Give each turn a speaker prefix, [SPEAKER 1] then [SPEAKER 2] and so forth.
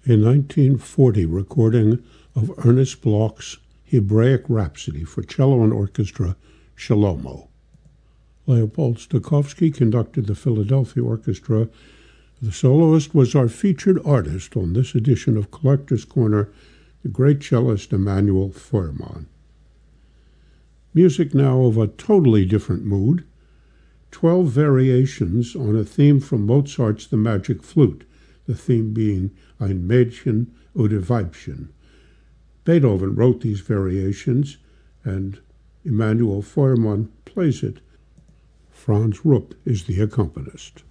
[SPEAKER 1] a 1940 recording of Ernest Bloch's Hebraic Rhapsody for cello and orchestra, Shlomo. Leopold Stokowski conducted the Philadelphia Orchestra. The soloist was our featured artist on this edition of Collector's Corner, the great cellist Emanuel Feuermann. Music now of a totally different mood. 12 variations on a theme from Mozart's The Magic Flute, the theme being Ein Mädchen oder Weibchen. Beethoven wrote these variations, and Emanuel Feuermann plays it. Franz Rupp is the accompanist.